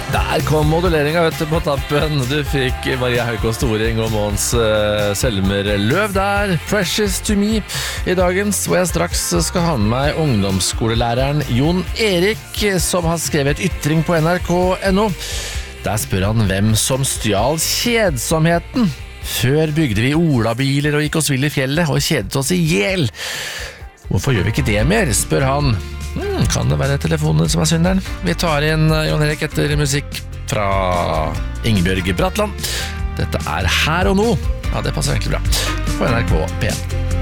Der kom moduleringen vet du, på tappen. Du fikk Maria Haukås Storing og Måns Selmer Løv der. Precious to me i dagens, hvor jeg straks skal ha med meg ungdomsskolelæreren Jon Erik, som har skrevet ytring på nrk.no. Der spør han hvem som stjal kjedsomheten. Før bygde vi olabiler og gikk oss vill i fjellet og kjedet oss ihjel. Hvorfor gjør vi ikke det mer, spør han. Kan det være telefonen som er synderen? Vi tar inn Jon Erik etter musikk fra Ingebjørg Bratland. Dette er Her og Nå. Ja, det passer egentlig bra på NRK P1.